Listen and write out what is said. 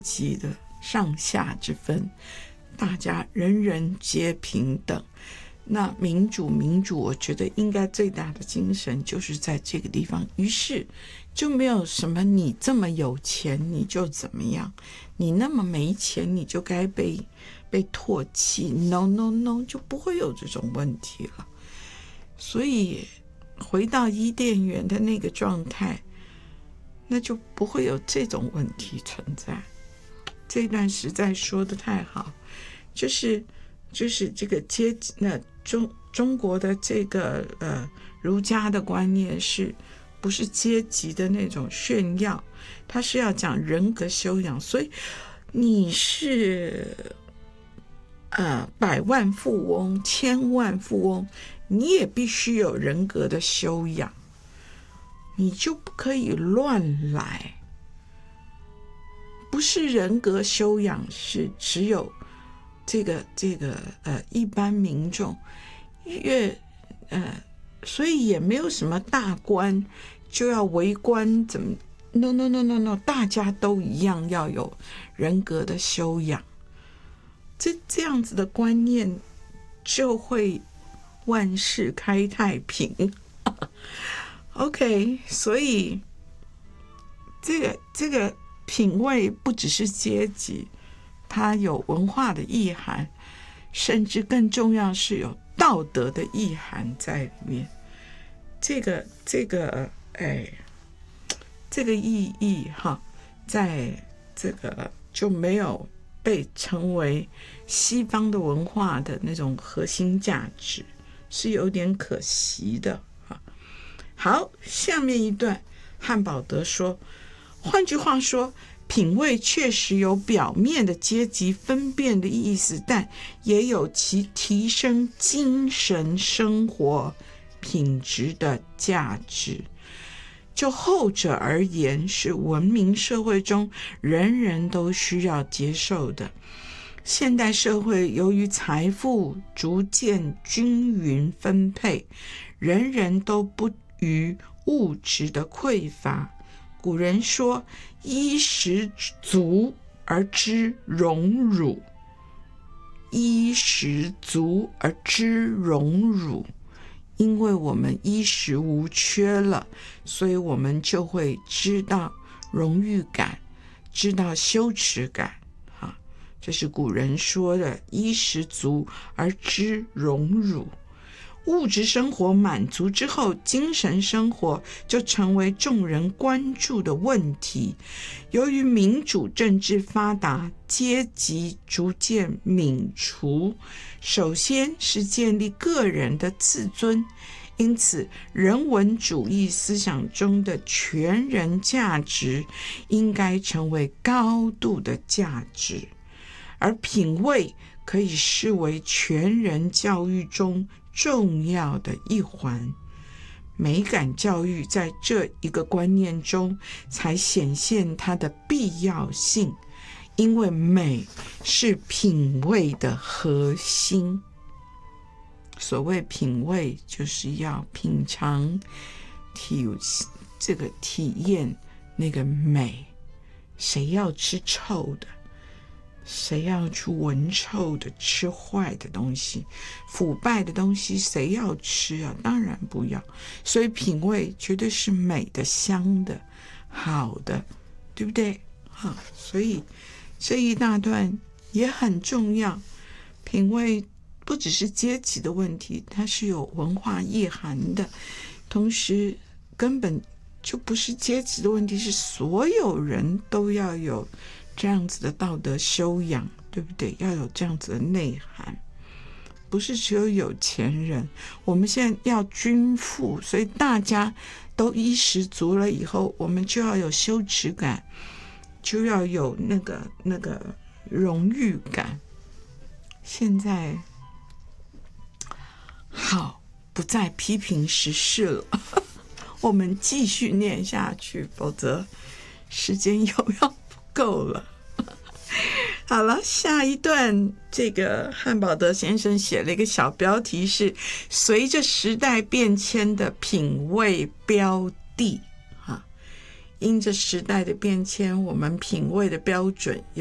级的上下之分，大家人人皆平等。那民主，我觉得应该最大的精神就是在这个地方。于是就没有什么你这么有钱你就怎么样，你那么没钱你就该被唾弃。 No， 就不会有这种问题了。所以回到伊甸园的那个状态，那就不会有这种问题存在。这一段实在说得太好，就是这个阶级，那中国的这个儒家的观念是不是阶级的那种炫耀？它是要讲人格修养。所以你是百万富翁、千万富翁，你也必须有人格的修养，你就不可以乱来。不是人格修养是只有这个一般民众所以也没有什么大官就要为官怎么 No， 大家都一样要有人格的修养。这样子的观念就会万事开太平。OK， 所以这个品味不只是阶级，它有文化的意涵，甚至更重要是有道德的意涵在里面。这个意义在这个就没有被成为西方的文化的那种核心价值，是有点可惜的。好，下面一段汉堡德说，换句话说，品味确实有表面的阶级分辨的意思，但也有其提升精神生活品质的价值。就后者而言，是文明社会中人人都需要接受的。现代社会由于财富逐渐均匀分配，人人都不于物质的匮乏。古人说，衣食足而知荣辱，衣食足而知荣辱。因为我们衣食无缺了，所以我们就会知道荣誉感，知道羞耻感。这是古人说的，衣食足而知荣辱。物质生活满足之后，精神生活就成为众人关注的问题。由于民主政治发达，阶级逐渐泯除，首先是建立个人的自尊，因此人文主义思想中的全人价值应该成为高度的价值，而品味可以视为全人教育中重要的一环。美感教育在这一个观念中才显现它的必要性，因为美是品味的核心。所谓品味，就是要品尝体验那个美。谁要吃臭的？谁要去闻臭的，吃坏的东西，腐败的东西，谁要吃啊？当然不要。所以品味绝对是美的、香的、好的，对不对？所以这一大段也很重要。品味不只是阶级的问题，它是有文化意涵的，同时根本就不是阶级的问题，是所有人都要有这样子的道德修养，对不对？要有这样子的内涵，不是只有有钱人。我们现在要均富，所以大家都衣食足了以后，我们就要有羞耻感，就要有那个荣誉感。现在好，不再批评时事了，我们继续念下去，否则时间又要不够了。好了，下一段这个汉堡德先生写了一个小标题，是随着时代变迁的品味标的。 因着时代的变迁，我们品味的标准